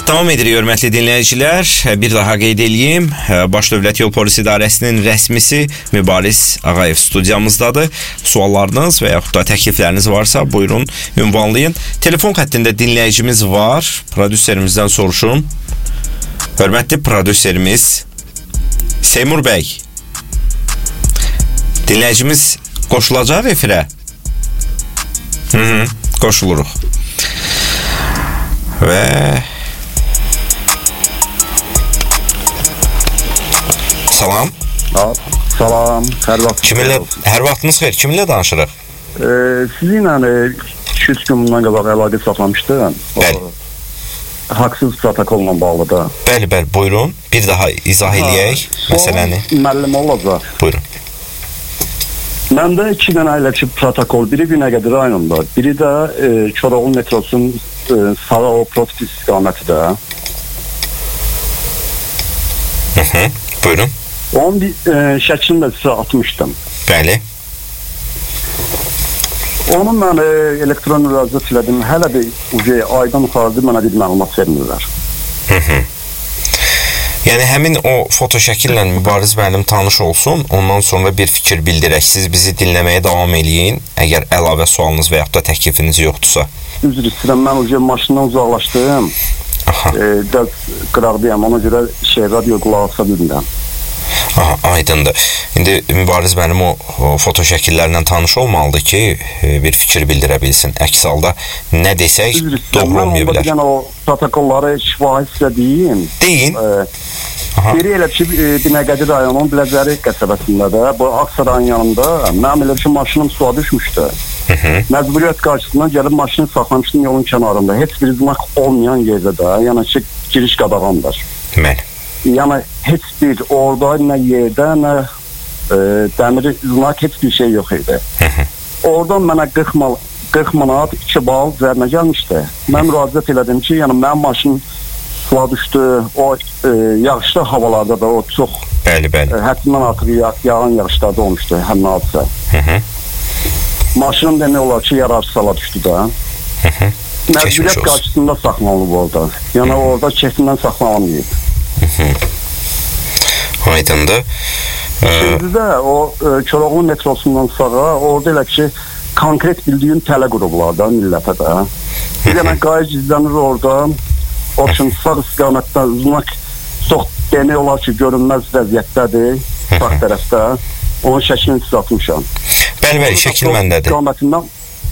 Davam edirik, hörmətli dinləyicilər. Bir daha qeyd edeyim. Baş Dövlət Yol Polisi İdarəsinin rəsmisi Mübariz Ağayev studiyamızdadır. Suallarınız və yaxud da təklifləriniz varsa buyurun, ünvanlayın. Telefon xəttində dinləyicimiz var. Prodüserimizdən soruşum. Hörmətli prodüserimiz Seymur bəy. Dinləyicimiz qoşulacaq efirə? Qoşuluruq. Və salam. Salam, Hər vaxtınız xeyir. Kiminlə danışırıq? Sizinlə 2-3 gün bundan qabaq əlaqə saxlamışdım. Bəli. Haqsız protokolla bağlı da. Bəli, buyurun. Bir daha izah eləyək məsələni. Müəllim olacaq. Buyurun. Məndə 2 dənə eləki protokol, biri Binəqədi rayonunda, biri də Koroğlu metrosunun Sara o Profit istiqamətidə. Buyurun. Onun şəklini də sizə atmışdım. Bəli. Onun mən elektron müraciət elədim. Hələ də aydan xarici mənə bir məlumat vermirlər. Yəni həmin o foto şəkillə Mübariz müəllim tanış olsun, ondan sonra bir fikir bildirək. Siz bizi dinləməyə davam eləyin, əgər əlavə sualınız və yaxud da təklifiniz yoxdursa. Üzr istəyirəm, mən maşından uzaqlaşdım. Qıraqdayam, ona görə radio qulaq asa bilmirəm. Aydındır. İndi Mübariz mənim o foto şəkillərlə tanış olmalıdır ki, bir fikir bildirə bilsin. Əks halda nə desək, doğru olmaya bilər. Mən o protokolları şifahi sizə deyim. Deyin. Biri elə ki, Binəqədi rayonunun Biləcəri qəsəbəsində də, bu Aksarayın yanında, mənim elə ki, maşınım suya düşmüşdü. Məcburiyyət qarşısından gəlib maşını saxlamışdım yolun kənarında. Heç bir znak olmayan yerdə də, yəni ki, giriş qadağandır. Bəli. Yəni, heç bir orada nə yerdə, nə dəmir znak, heç bir şey yox idi. Oradan mənə 40 manat, 2 bal zərnə gəlmişdi. Mən müraciət elədim ki, yəni mənim maşınım suya düşdü, o yağışlı havalarda da o çox həddindən artıq yağan yağışlarda olmuşdu həmin hadisə. Maşınım demək olar ki, yararsız hala düşdü də. Məcburiyyət qarşısında saxlanılıb orada. Yəni orada keyfindən saxlanılmayıb. Aydındır. Şimdi də o Koroğlu metrosundan sonra orada elə ki, konkret bildiyim tələ qurublar da millətə də. Bir dənə qayı gizlənir orada. O üçün sağ istiqamətdən uzunaq çox demək olar ki, görünməz vəziyyətdədir sağ tərəfdə. Onun şəklini siz atmışam. Bəli, şəkil məndədir. İstiqamətindən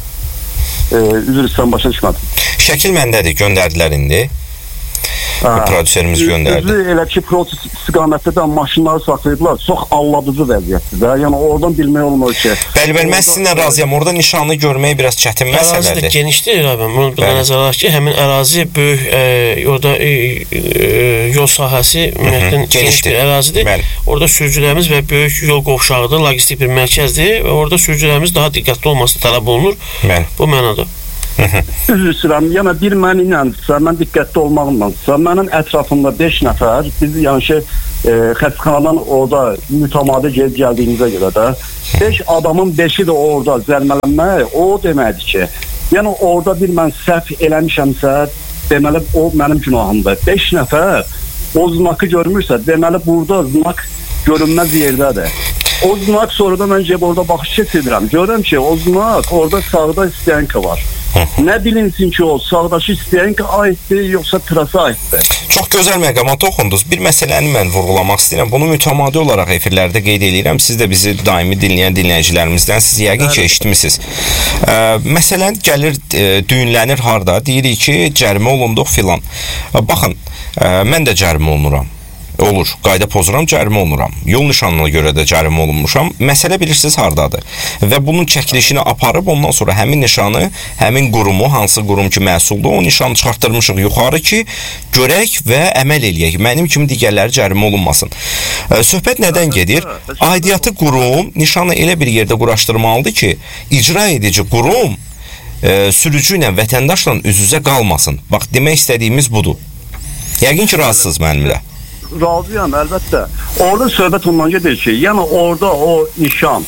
üzr istəyirəm, başa düşmədim. Şəkil məndədir, göndərdilər indi. Prodüserimiz göndərdi. Özü elə ki, proses istiqamətdə də maşınları saxlayıblar. Çox alladıcı vəziyyətdir. Yəni oradan bilmək olmur ki. Bəli, mən sizinlə razıyam. Orada nişanı görmək biraz çətin məsələdir. Ərazi də genişdir abi. Bunu nəzərə alaq ki, həmin ərazi böyük, orada yol sahəsi ümumiyyətlə geniş bir ərazidir. Orada sürücülərimiz və böyük yol qovşağıdır, logistik bir mərkəzdir və orada sürücülərimiz daha diqqətli olması tələb olunur. Bu mənada. Üzr istəyirəm, yəni bir mənimləndirsə, mən diqqətli olmağımdansa, mənim ətrafımda 5 nəfər, biz yəni ki, xəstəxanadan orada mütəmadi gəldiyimizə görə də 5 adamın 5-i də orada zərmələnmək, o deməkdir ki, yəni orada bir mən səhv eləmişəmsə, deməli o mənim günahımdır. 5 nəfər o znakı görmürsə, deməli burada znak görünməz yerdədir. O znak sonradan mən gəlib orada baxış keçirəm. Görürəm ki, o znak orada sağda istəyənki var. Nə bilinsin ki, o sağdakı istəyənki aiddir, yoxsa trasa aiddir. Çox gözəl məqama toxundunuz. Bir məsələni mən vurğulamaq istəyirəm. Bunu mütəmadi olaraq efirlərdə qeyd edirəm. Siz də bizi daimi dinləyən dinləyicilərimizdən siz yəqin ki, eşitmisiniz. Məsələn, gəlir, düyünlənir harda? Deyirik ki, cərimə olunduq filan. Baxın, mən də cərimə olunuram. Olur, qayda pozuram, cərimə olunuram. Yol nişanına görə də cərimə olunmuşam. Məsələ bilirsiniz hardadır. Və bunun çəkilişini aparıb, ondan sonra həmin nişanı, həmin qurumu, hansı qurum ki məsuldur, o nişanı çıxartdırmışıq yuxarı ki, görək və əməl eləyək. Mənim kimi digərləri cərimə olunmasın. Söhbət nədən gedir? Aidiyyatı qurum nişanı elə bir yerdə quraşdırmalıdır ki, icra edici qurum sürücü ilə, vətəndaşla üz-üzə qalmasın. Bax, demək istədiyimiz budur. Yəqin ki, razısınız mənimlə. Razıyam, əlbəttə. Orada söhbət ondan gedir ki, yəni orada o nişan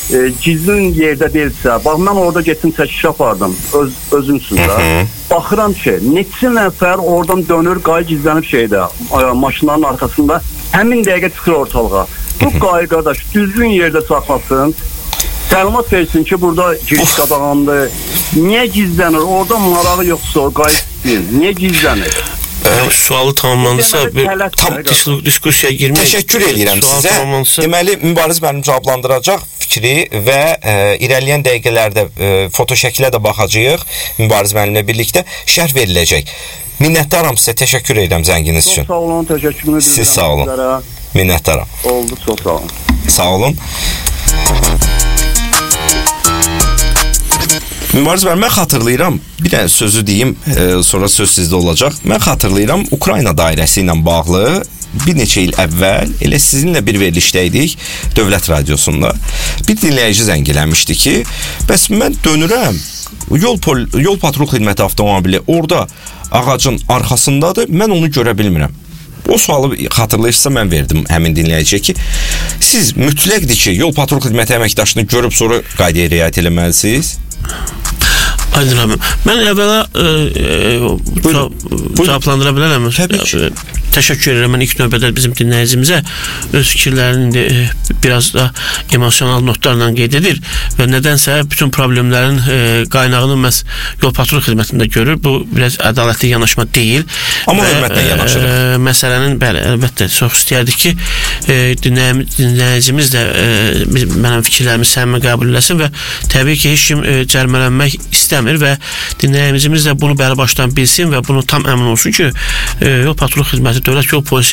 gizlin yerdə deyilsə, bax mən orada getdim çəkiş apardım özümsündə. Baxıram ki, neçə nəfər oradan dönür, qay gizlənib şeydə, maşınların arxasında, həmin dəqiqə çıxır ortalığa. Bu qay qardaş düzgün yerdə saxlasın, təlimat versin ki, burada giriş qadağandır. Niyə gizlənir? Orada marağı yoxsa o qay istəyir. Niyə gizlənir? Sualı tamamlandısa tam diskusiyaya girmək. Təşəkkür edirəm sizə. Deməli, Mübariz müəllim cavablandıracaq fikri və irəliyən dəqiqələrdə fotoşəkilə də baxacağıq. Mübariz müəllimlə birlikdə şərh veriləcək. Minnətdaram sizə, təşəkkür edirəm zənginiz üçün. Çox sağ olun, təşəkkür edirəm. Siz sağ olun. Minnətdaram. Oldu, çox sağ olun. Sağ olun. Mübariz müəllim, mən xatırlayıram, bir dənə sözü deyim, sonra söz sizdə olacaq. Mən xatırlayıram, Ukrayna dairəsi ilə bağlı bir neçə il əvvəl elə sizinlə bir verilişdəydik Dövlət Radiosunda. Bir dinləyici zəng eləmişdi ki, bəs mən dönürəm, yol patrul xidməti avtomobili orada ağacın arxasındadır, mən onu görə bilmirəm. O sualı xatırlayırsa mən verdim həmin dinləyiciyə ki, siz mütləqdir ki, yol patrul xidməti əməkdaşını görüb sonra qaydaya riayət eləməlisiniz. Aydın abi, mən əvvəla cavablandıra bilərəm. Təbii ki. Təşəkkür edirəm mən ilk növbədə bizim dinləyicimizə öz fikirlərini biraz da emosional notlarla qeyd edir və nədənsə bütün problemlərin qaynağını məhz yol patrul xidmətində görür. Bu biraz ədalətli yanaşma deyil. Amma hörmətlə yanaşırıq. Məsələnin, bəli, əlbəttə çox istəyərdik ki, dinləyicimiz də mənim fikirlərimi səmimi qəbul eləsin və təbii ki, heç kim cərmələnmək istəmir və dinləyicimiz də bunu bəri başdan bilsin və bunu tam əmin olsun ki, yol patrul xidməti, dövlət yol polisi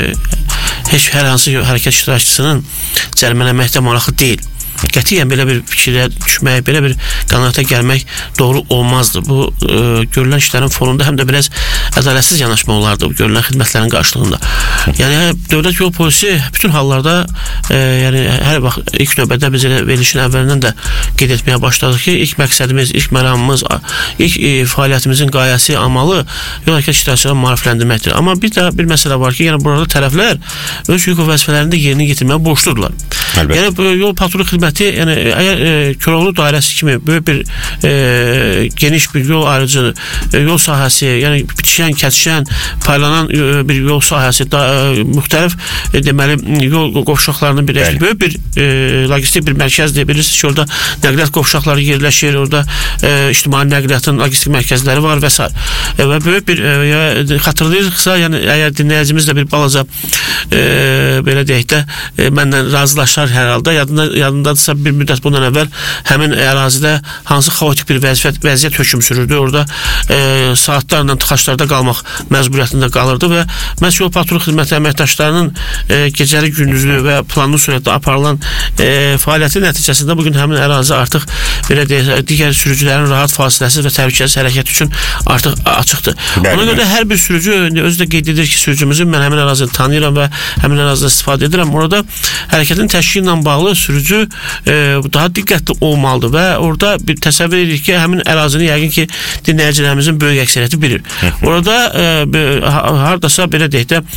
heç hər hansı hərəkət iştirakçısının cərmələməkdə maraqlı deyil. Qətiyyən belə bir fikirə düşmək, belə bir qənaətə gəlmək doğru olmazdı. Bu görülən işlərin fonunda həm də biraz ədalətsiz yanaşma olardı bu görülən xidmətlərin qarşılığında. Yəni dövlət yol polisi bütün hallarda yəni hər vaxt ilk növbədə biz elə verilişin əvvəlindən də qeyd etməyə başladıq ki, ilk məqsədimiz, ilk məramımız, ilk fəaliyyətimizin qayəsi, amalı yol hərəkət iştirakçılarını maarifləndirməkdir. Amma bir məsələ var ki, yəni burada tərəflər öz hüquq və vəzifələrində yerinə yetirməyə borcludurlar. Yəni yol patrul xidməti, yəni əgər Koroğlu dairəsi kimi böyük bir geniş bir yol ayrıcı, yol sahəsi, yəni bitişən, kəsişən, paylanan bir yol sahəsi, müxtəlif deməli yol qovşaqlarının birləşdiyi böyük bir logistik bir mərkəzdir. Bilirsiniz ki, orada nəqliyyat qovşaqları yerləşir, orada ictimai nəqliyyatın logistik mərkəzləri var və s. Və böyük bir xatırlayırıqsa, yəni əgər dinləyicimiz də bir balaca belə deyək də məndən razılaşar hər halda, yadındadırsa bir müddət bundan əvvəl həmin ərazidə hansı xaotik bir vəziyyət hökm sürürdü. Orada saatlarla tıxaclarda qalmaq məcburiyyətində qalırdı və məhz yol patrul xidməti əməkdaşlarının gecəli gündüzlü və planlı sürətdə aparılan fəaliyyəti nəticəsində bugün həmin ərazi artıq belə deyək, digər sürücülərin rahat fasiləsiz və təhlükəsiz hərəkət üçün artıq açıqdır. Ona görə hər bir sürücü özü də qeyd edir ki, sürücümüzün mən həmin ərazini tanıyıram və həmin ərazidə istifadə edirəm. Orada hərəkətin təşkili ilə bağlı sürücü daha diqqətli olmalıdır və orada bir təsəvvür edirik ki, həmin ərazini yəqin ki, dinləyicilərimizin böyük əksəriyyəti bilir. Orada hardasa belə deyək də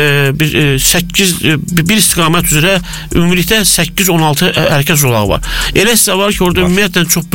bir istiqamət üzrə ümumilikdə 8-16 hərəkət zolağı var. Elə sizə var ki, orada ümumiyyətlə çox